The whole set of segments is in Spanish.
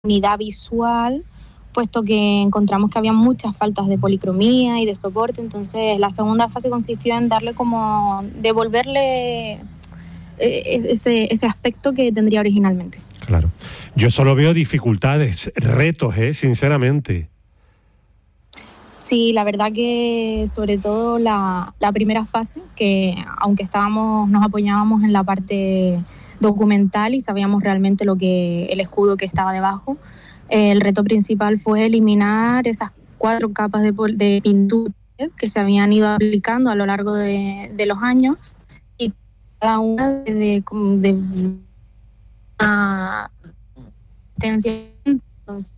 unidad visual, puesto que encontramos que había muchas faltas de policromía y de soporte. Entonces la segunda fase consistió en darle como, devolverle ese aspecto que tendría originalmente. Claro. Yo solo veo dificultades, retos, sinceramente. Sí, la verdad que sobre todo la primera fase, que aunque nos apoyábamos en la parte documental y sabíamos realmente el escudo que estaba debajo, el reto principal fue eliminar esas 4 capas de pintura que se habían ido aplicando a lo largo de los años, y cada una de entonces,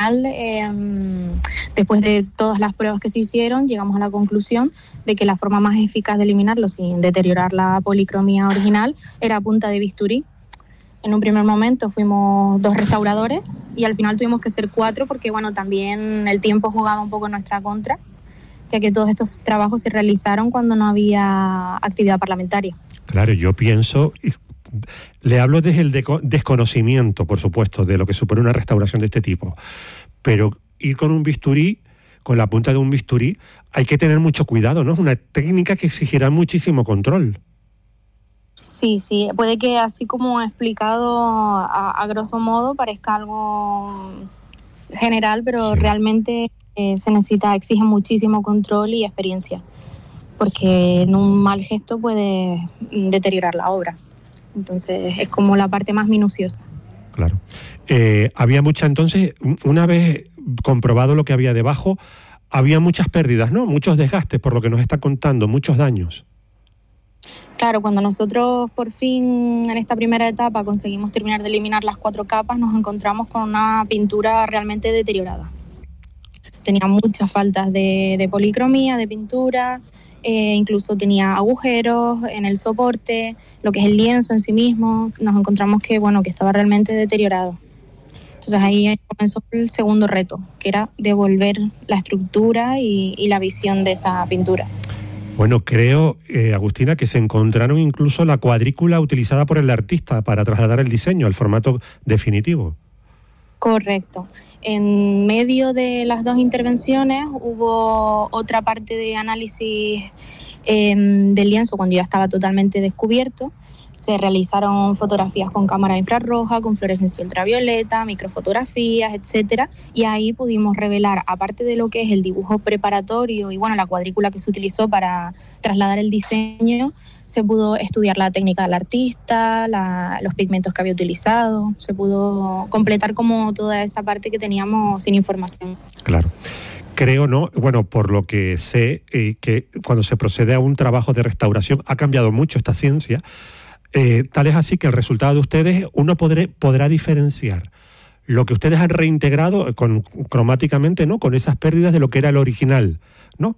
después de todas las pruebas que se hicieron, llegamos a la conclusión de que la forma más eficaz de eliminarlo sin deteriorar la policromía original era a punta de bisturí. En un primer momento fuimos 2 restauradores y al final tuvimos que ser 4 porque también el tiempo jugaba un poco en nuestra contra, ya que todos estos trabajos se realizaron cuando no había actividad parlamentaria. Claro, yo pienso, le hablo desde el desconocimiento, por supuesto, de lo que supone una restauración de este tipo, pero ir con un bisturí, con la punta de un bisturí, hay que tener mucho cuidado, ¿no? Es una técnica que exigirá muchísimo control. Sí, puede que así como he explicado a grosso modo parezca algo general, pero sí, realmente exige muchísimo control y experiencia, porque en un mal gesto puede deteriorar la obra. Entonces es como la parte más minuciosa. Claro. Había entonces, una vez comprobado lo que había debajo, había muchas pérdidas, ¿no? Muchos desgastes, por lo que nos está contando, muchos daños. Claro, cuando nosotros por fin en esta primera etapa conseguimos terminar de eliminar las 4 capas, nos encontramos con una pintura realmente deteriorada. Tenía muchas faltas de policromía, de pintura, incluso tenía agujeros en el soporte, lo que es el lienzo en sí mismo. Nos encontramos que estaba realmente deteriorado. Entonces ahí comenzó el segundo reto, que era devolver la estructura y la visión de esa pintura. Bueno, creo, Agustina, que se encontraron incluso la cuadrícula utilizada por el artista para trasladar el diseño al formato definitivo. Correcto. En medio de las 2 intervenciones hubo otra parte de análisis del lienzo cuando ya estaba totalmente descubierto. Se realizaron fotografías con cámara infrarroja, con fluorescencia ultravioleta, microfotografías, etcétera, y ahí pudimos revelar, aparte de lo que es el dibujo preparatorio y la cuadrícula que se utilizó para trasladar el diseño, se pudo estudiar la técnica del artista, los pigmentos que había utilizado, se pudo completar como toda esa parte que teníamos sin información. Claro. Creo, ¿no? Por lo que sé, que cuando se procede a un trabajo de restauración ha cambiado mucho esta ciencia. Tal es así que el resultado de ustedes, uno podrá diferenciar lo que ustedes han reintegrado cromáticamente, ¿no? Con esas pérdidas de lo que era el original, ¿no?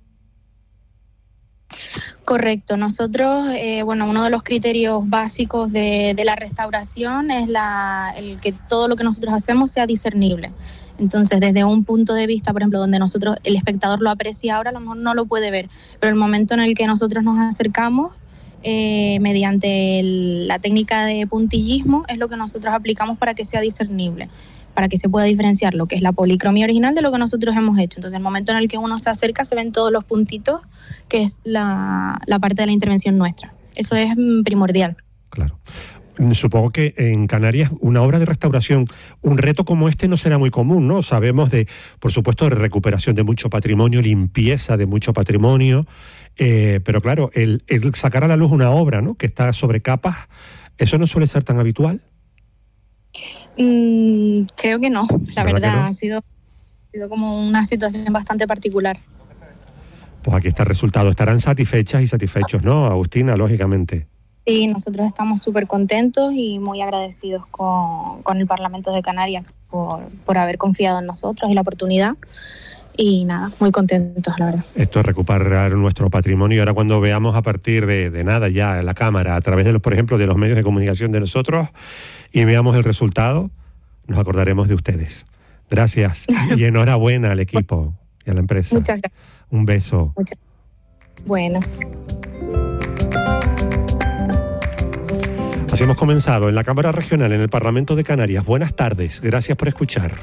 Correcto. Nosotros, uno de los criterios básicos de la restauración es el que todo lo que nosotros hacemos sea discernible. Entonces, desde un punto de vista, por ejemplo, donde el espectador lo aprecia ahora, a lo mejor no lo puede ver, pero el momento en el que nosotros nos acercamos, mediante la técnica de puntillismo, es lo que nosotros aplicamos para que sea discernible, para que se pueda diferenciar lo que es la policromía original de lo que nosotros hemos hecho. Entonces, el momento en el que uno se acerca, se ven todos los puntitos, que es la parte de la intervención nuestra. Eso es primordial. Claro. Supongo que en Canarias una obra de restauración, un reto como este no será muy común, ¿no? Sabemos por supuesto, de recuperación de mucho patrimonio, limpieza de mucho patrimonio, pero claro, el sacar a la luz una obra, ¿no?, que está sobre capas, ¿eso no suele ser tan habitual? Creo que no, la verdad, ¿no? ha sido como una situación bastante particular. Pues aquí está el resultado. Estarán satisfechas y satisfechos, ¿no, Agustina? Lógicamente. Sí, nosotros estamos súper contentos y muy agradecidos con el Parlamento de Canarias por haber confiado en nosotros y la oportunidad. Y nada, muy contentos, la verdad. Esto es recuperar nuestro patrimonio. Y ahora cuando veamos a partir de nada ya en la cámara, a través por ejemplo, de los medios de comunicación de nosotros, y veamos el resultado, nos acordaremos de ustedes. Gracias y enhorabuena al equipo y a la empresa. Muchas gracias. Un beso. Bueno. Así hemos comenzado en la Cámara Regional, en el Parlamento de Canarias. Buenas tardes, gracias por escuchar.